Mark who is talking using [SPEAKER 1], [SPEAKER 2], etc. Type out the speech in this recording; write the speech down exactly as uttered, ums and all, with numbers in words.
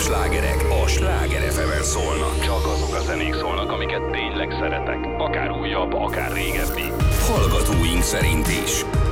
[SPEAKER 1] slágerek a Sláger ef emen szólnak.
[SPEAKER 2] Csak azok a zenék szólnak, amiket tényleg szeretek. Akár újabb, akár régebbi.
[SPEAKER 1] Hallgatóink szerint is.